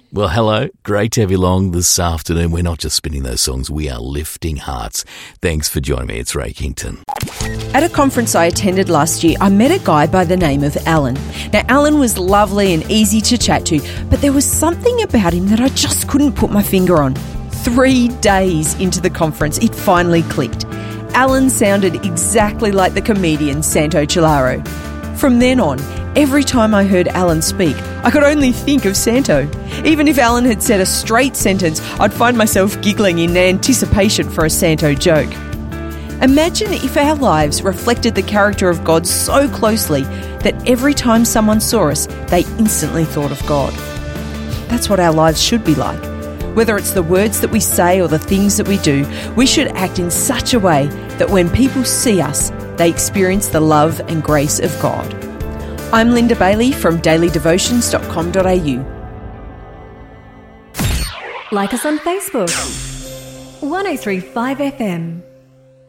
Well, hello. Great to have you along this afternoon. We're not just spinning those songs, we are lifting hearts. Thanks for joining me. It's Ray Kington. At a conference I attended last year, I met a guy by the name of Alan. Now, Alan was lovely and easy to chat to, but there was something about him that I just couldn't put my finger on. 3 days into the conference, it finally clicked. Alan sounded exactly like the comedian Santo Cilauro. From then on, every time I heard Alan speak, I could only think of Santo. Even if Alan had said a straight sentence, I'd find myself giggling in anticipation for a Santo joke. Imagine if our lives reflected the character of God so closely that every time someone saw us, they instantly thought of God. That's what our lives should be like. Whether it's the words that we say or the things that we do, we should act in such a way that when people see us, they experience the love and grace of God. I'm Linda Bailey from dailydevotions.com.au. Like us on Facebook. 1035 FM.